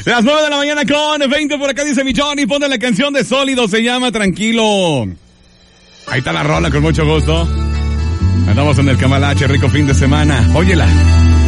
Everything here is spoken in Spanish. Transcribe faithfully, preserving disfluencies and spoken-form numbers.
Las nueve de la mañana con veinte por acá dice mi Johnny, ponte la canción de Sólido, se llama Tranquilo. Ahí está la rola, con mucho gusto. Andamos en el Cambalache, rico fin de semana. Óyela.